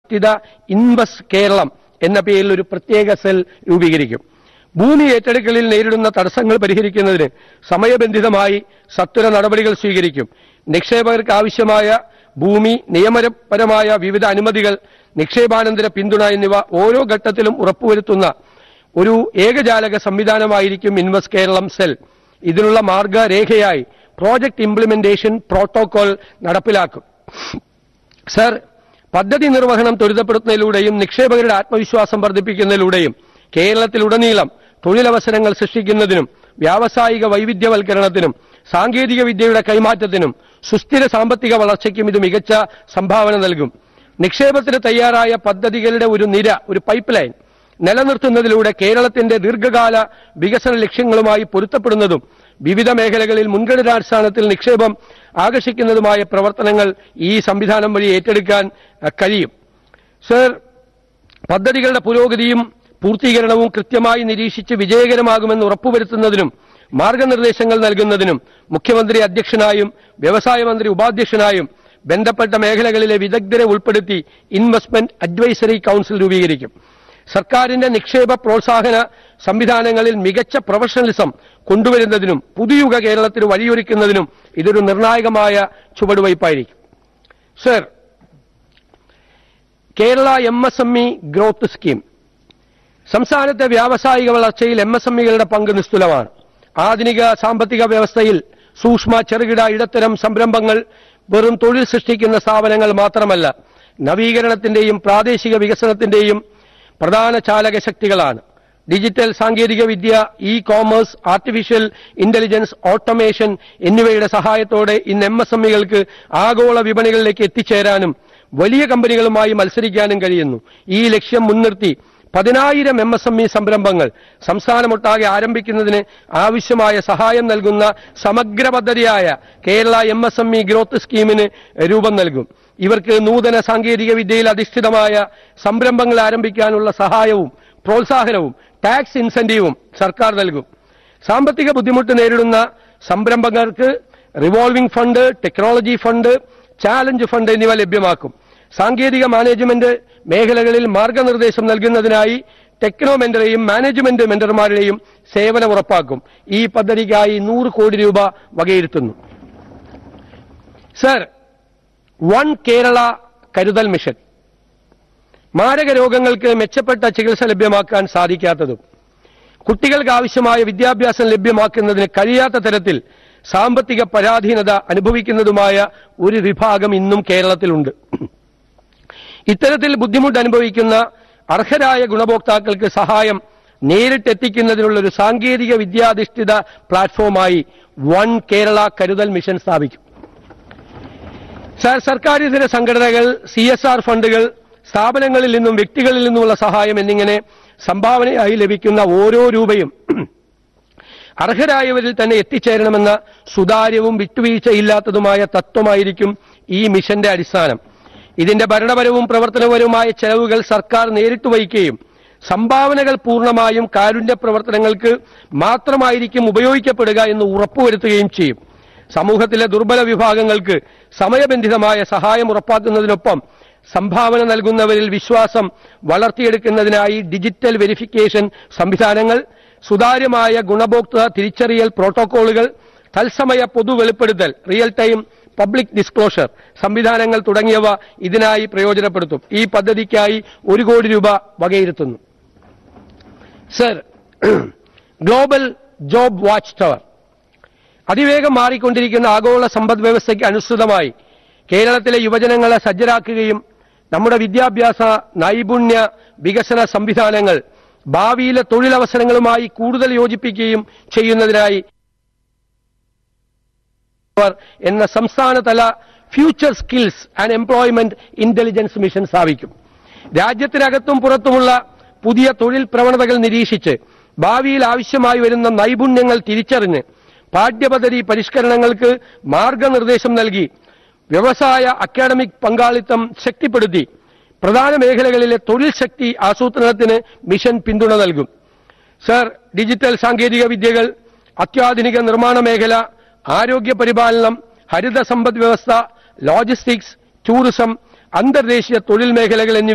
Invest Keralam എന്ന പേരിൽ ഒരു പ്രത്യേക സെൽ രൂപീകരിക്കും. ഭൂമി ഏറ്റെടുക്കലിൽ നേരിടുന്ന തടസ്സങ്ങൾ പരിഹരിക്കുന്നതിന് സമയബന്ധിതമായി സത്വര നടപടികൾ സ്വീകരിക്കും. നിക്ഷേപകർക്ക് ആവശ്യമായ ഭൂമി, നിയമപരമായ വിവിധ അനുമതികൾ, നിക്ഷേപാനന്തര പിന്തുണ എന്നിവ ഓരോ ഘട്ടത്തിലും ഉറപ്പുവരുത്തുന്ന ഒരു ഏകജാലക സംവിധാനമായിരിക്കും ഇൻവെസ്റ്റ് കേരളം സെൽ. ഇതിനുള്ള മാർഗരേഖയായി പ്രോജക്ട് ഇംപ്ലിമെന്റേഷൻ പ്രോട്ടോകോൾ നടപ്പിലാക്കും. സർ, പദ്ധതി നിർവഹണം ത്വരിതപ്പെടുത്തുന്നതിലൂടെയും നിക്ഷേപകരുടെ ആത്മവിശ്വാസം വർദ്ധിപ്പിക്കുന്നതിലൂടെയും കേരളത്തിലുടനീളം തൊഴിലവസരങ്ങൾ സൃഷ്ടിക്കുന്നതിനും വ്യാവസായിക വൈവിധ്യവൽക്കരണത്തിനും സാങ്കേതിക വിദ്യയുടെ കൈമാറ്റത്തിനും സുസ്ഥിര സാമ്പത്തിക വളർച്ചയ്ക്കും ഇത് മികച്ച സംഭാവന നൽകും. നിക്ഷേപത്തിന് തയ്യാറായ പദ്ധതികളുടെ ഒരു നിര, ഒരു പൈപ്പ് ലൈൻ നിലനിർത്തുന്നതിലൂടെ കേരളത്തിന്റെ ദീർഘകാല വികസന ലക്ഷ്യങ്ങളുമായി പൊരുത്തപ്പെടുന്നതും വിവിധ മേഖലകളിൽ മുൻഗണനാടിസ്ഥാനത്തിൽ നിക്ഷേപം ആകർഷിക്കുന്നതുമായ പ്രവർത്തനങ്ങൾ ഈ സംവിധാനം വഴി ഏറ്റെടുക്കാൻ കഴിയും. സർ, പദ്ധതികളുടെ പുരോഗതിയും പൂർത്തീകരണവും കൃത്യമായി നിരീക്ഷിച്ച് വിജയകരമാകുമെന്ന് ഉറപ്പുവരുത്തുന്നതിനും മാർഗനിർദ്ദേശങ്ങൾ നൽകുന്നതിനും മുഖ്യമന്ത്രി അധ്യക്ഷനായും വ്യവസായ മന്ത്രി ഉപാധ്യക്ഷനായും ബന്ധപ്പെട്ട മേഖലകളിലെ വിദഗ്ധരെ ഉൾപ്പെടുത്തി ഇൻവെസ്റ്റ്മെന്റ് അഡ്വൈസറി കൌൺസിൽ രൂപീകരിക്കും. സർക്കാരിന്റെ നിക്ഷേപ പ്രോത്സാഹന സംവിധാനങ്ങളിൽ മികച്ച പ്രൊഫഷണലിസം കൊണ്ടുവരുന്നതിനും പുതുയുഗ കേരളത്തിന് വഴിയൊരുക്കുന്നതിനും ഇതൊരു നിർണായകമായ ചുവടുവയ്പായിരിക്കും. Sir, Kerala MSME growth scheme. സംസ്ഥാനത്തെ വ്യാവസായിക വളർച്ചയിൽ MSMEകളുടെ പങ്ക് നിസ്തുലമാണ്. ആധുനിക സാമ്പത്തിക വ്യവസ്ഥയിൽ സൂക്ഷ്മ, ചെറുകിട, ഇടത്തരം സംരംഭങ്ങൾ വെറും തൊഴിൽ സൃഷ്ടിക്കുന്ന സ്ഥാപനങ്ങൾ മാത്രമല്ല, നവീകരണത്തിന്റെയും പ്രാദേശിക വികസനത്തിന്റെയും പ്രധാന ചാലക ശക്തികളാണ്. ഡിജിറ്റൽ സാങ്കേതിക വിദ്യ, ഇ-കോമേഴ്സ്, ആർട്ടിഫിഷ്യൽ ഇന്റലിജൻസ്, ഓട്ടോമേഷൻ എന്നിവയുടെ സഹായത്തോടെ ഇന്ന് MSMEകൾക്ക് ആഗോള വിപണികളിലേക്ക് എത്തിച്ചേരാനും വലിയ കമ്പനികളുമായി മത്സരിക്കാനും കഴിയുന്നു. ഈ ലക്ഷ്യം മുൻനിർത്തി 10,000 MSME സംരംഭങ്ങൾ സംസ്ഥാനമൊട്ടാകെ ആരംഭിക്കുന്നതിന് ആവശ്യമായ സഹായം നൽകുന്ന സമഗ്ര പദ്ധതിയായ കേരള MSME ഗ്രോത്ത് സ്കീമിന് രൂപം നൽകും. ഇവർക്ക് നൂതന സാങ്കേതിക വിദ്യയിൽ അധിഷ്ഠിതമായ സംരംഭങ്ങൾ ആരംഭിക്കാനുള്ള സഹായവും പ്രോത്സാഹനവും ടാക്സ് ഇൻസെന്റീവും സർക്കാർ നൽകും. സാമ്പത്തിക ബുദ്ധിമുട്ട് നേരിടുന്ന സംരംഭകർക്ക് revolving fund, technology fund, challenge fund എന്നിവ ലഭ്യമാക്കും. സാങ്കേതിക മാനേജ്മെന്റ് മേഖലകളിൽ മാർഗനിർദ്ദേശം നൽകുന്നതിനായി ടെക്നോ മെന്ററെയും മാനേജ്മെന്റ് മെന്റർമാരുടെയും സേവനം ഉറപ്പാക്കും. ഈ പദ്ധതിക്കായി 100 കോടി രൂപ വകയിരുത്തുന്നു. സർ, വൺ കേരള കരുതൽ മിഷൻ. മാരക രോഗങ്ങൾക്ക് മെച്ചപ്പെട്ട ചികിത്സ ലഭ്യമാക്കാൻ സാധിക്കാത്തതും കുട്ടികൾക്ക് ആവശ്യമായ വിദ്യാഭ്യാസം ലഭ്യമാക്കുന്നതിന് കഴിയാത്ത തരത്തിൽ സാമ്പത്തിക പരാധീനത അനുഭവിക്കുന്നതുമായ ഒരു വിഭാഗം ഇന്നും കേരളത്തിലുണ്ട്. ഇത്തരത്തിൽ ബുദ്ധിമുട്ട് അനുഭവിക്കുന്ന അർഹരായ ഗുണഭോക്താക്കൾക്ക് സഹായം നേരിട്ടെത്തിക്കുന്നതിനുള്ള ഒരു സാങ്കേതിക വിദ്യാധിഷ്ഠിത പ്ലാറ്റ്ഫോമായി വൺ കേരള കരുതൽ മിഷൻ സ്ഥാപിക്കും. സർക്കാരിതര സംഘടനകൾ, CSR ഫണ്ടുകൾ, സ്ഥാപനങ്ങളിൽ നിന്നും വ്യക്തികളിൽ നിന്നുമുള്ള സഹായം എന്നിങ്ങനെ സംഭാവനയായി ലഭിക്കുന്ന ഓരോ രൂപയും അർഹരായവരിൽ തന്നെ എത്തിച്ചേരണമെന്ന സുതാര്യവും വിട്ടുവീഴ്ചയില്ലാത്തതുമായ തത്വമായിരിക്കും ഈ മിഷന്റെ അടിസ്ഥാനം. ഇതിന്റെ ഭരണപരവും പ്രവർത്തനപരവുമായ ചെലവുകൾ സർക്കാർ നേരിട്ട് വഹിക്കുകയും സംഭാവനകൾ പൂർണ്ണമായും കാരുണ്യ പ്രവർത്തനങ്ങൾക്ക് മാത്രമായിരിക്കും ഉപയോഗിക്കപ്പെടുക എന്ന് ഉറപ്പുവരുത്തുകയും ചെയ്യും. സമൂഹത്തിലെ ദുർബല വിഭാഗങ്ങൾക്ക് സമയബന്ധിതമായ സഹായം ഉറപ്പാക്കുന്നതിനൊപ്പം സംഭാവന നൽകുന്നവരിൽ വിശ്വാസം വളർത്തിയെടുക്കുന്നതിനായി ഡിജിറ്റൽ വെരിഫിക്കേഷൻ സംവിധാനങ്ങൾ, സുതാര്യമായ ഗുണഭോക്തൃ തിരിച്ചറിയൽ പ്രോട്ടോകോളുകൾ, തത്സമയ പൊതു വെളിപ്പെടുത്തൽ റിയൽ ടൈം പബ്ലിക് ഡിസ്ക്ലോഷർ സംവിധാനങ്ങൾ തുടങ്ങിയവ ഇതിനായി പ്രയോജനപ്പെടുത്തും. ഈ പദ്ധതിക്കായി 1 കോടി രൂപ വകയിരുത്തുന്നു. Sir, global job watch tower. അതിവേഗം മാറിക്കൊണ്ടിരിക്കുന്ന ആഗോള സമ്പദ് വ്യവസ്ഥയ്ക്ക് അനുസൃതമായി കേരളത്തിലെ യുവജനങ്ങളെ സജ്ജരാക്കുകയും നമ്മുടെ വിദ്യാഭ്യാസ നൈപുണ്യ വികസന സംവിധാനങ്ങൾ ഭാവിയിലെ തൊഴിലവസരങ്ങളുമായി കൂടുതൽ യോജിപ്പിക്കുകയും ചെയ്യുന്നതിനായി എന്ന സംസ്ഥാനതല future skills and employment intelligence mission സ്ഥാപിക്കും. രാജ്യത്തിനകത്തും പുറത്തുമുള്ള പുതിയ തൊഴിൽ പ്രവണതകൾ നിരീക്ഷിച്ച് ഭാവിയിൽ ആവശ്യമായി വരുന്ന നൈപുണ്യങ്ങൾ തിരിച്ചറിഞ്ഞ് പാഠ്യപദ്ധതി പരിഷ്കരണങ്ങൾക്ക് മാർഗനിർദ്ദേശം നൽകി വ്യവസായ അക്കാഡമിക് പങ്കാളിത്തം ശക്തിപ്പെടുത്തി പ്രധാന മേഖലകളിലെ തൊഴിൽ ശക്തി ആസൂത്രണത്തിന് മിഷൻ പിന്തുണ നൽകും. സർ, ഡിജിറ്റൽ സാങ്കേതിക വിദ്യകൾ, അത്യാധുനിക നിർമ്മാണ മേഖല, ആരോഗ്യ പരിപാലനം, ഹരിത സമ്പദ് വ്യവസ്ഥ, ലോജിസ്റ്റിക്സ്, ടൂറിസം, അന്തർദേശീയ തൊഴിൽ മേഖലകൾ എന്നിവ